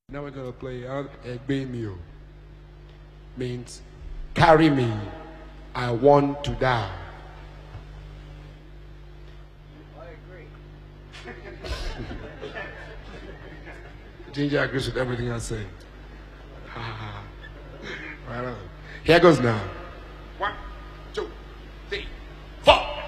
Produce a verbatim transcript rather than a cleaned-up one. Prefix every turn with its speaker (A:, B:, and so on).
A: Now we're gonna play Egbe Mi O. Means carry me, I want to die.
B: I agree.
A: Ginger agrees with everything I say. Right on. Here goes now.